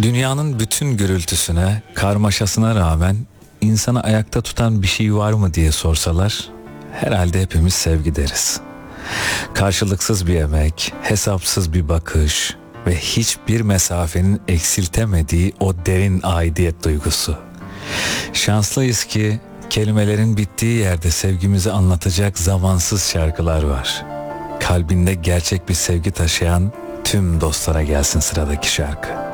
Dünyanın bütün gürültüsüne, karmaşasına rağmen insanı ayakta tutan bir şey var mı diye sorsalar, herhalde hepimiz sevgi deriz. Karşılıksız bir emek, hesapsız bir bakış ve hiçbir mesafenin eksiltemediği o derin aidiyet duygusu. Şanslıyız ki kelimelerin bittiği yerde sevgimizi anlatacak zamansız şarkılar var. Kalbinde gerçek bir sevgi taşıyan tüm dostlara gelsin sıradaki şarkı.